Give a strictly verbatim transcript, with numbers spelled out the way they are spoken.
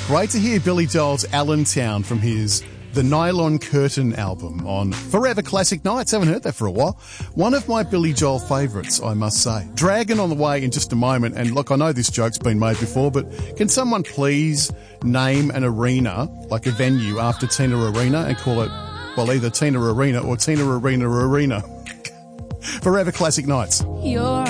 Great to hear Billy Joel's Allentown from his The Nylon Curtain album on Forever Classic Nights. Haven't heard that for a while. One of my Billy Joel favourites, I must say. Dragon on the way in just a moment. And look, I know this joke's been made before, but can someone please name an arena, like a venue, after Tina Arena and call it, well, either Tina Arena or Tina Arena Arena? Forever Classic Nights. You're